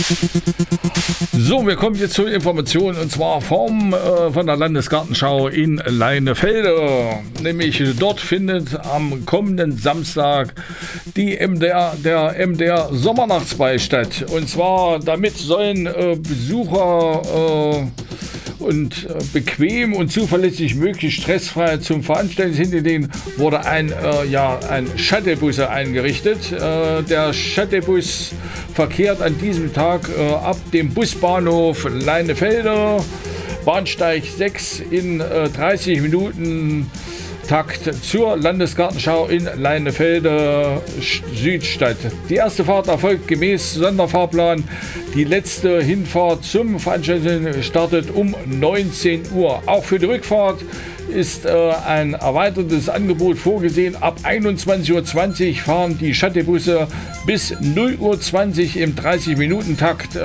So, wir kommen jetzt zur Information und zwar von der Landesgartenschau in Leinefelde. Nämlich dort findet am kommenden Samstag der MDR Sommernachtsball statt. Und zwar damit sollen Besucher und bequem und zuverlässig möglichst stressfrei zum Veranstaltungshinterlegen wurde ein Shuttlebus eingerichtet. Der Shuttlebus verkehrt an diesem Tag ab dem Busbahnhof Leinefelde, Bahnsteig 6 in 30 Minuten Takt zur Landesgartenschau in Leinefelde Südstadt. Die erste Fahrt erfolgt gemäß Sonderfahrplan. Die letzte Hinfahrt zum Veranstaltung startet um 19 Uhr. Auch für die Rückfahrt ist ein erweitertes Angebot vorgesehen. Ab 21.20 Uhr fahren die Shuttlebusse bis 0.20 Uhr im 30-Minuten-Takt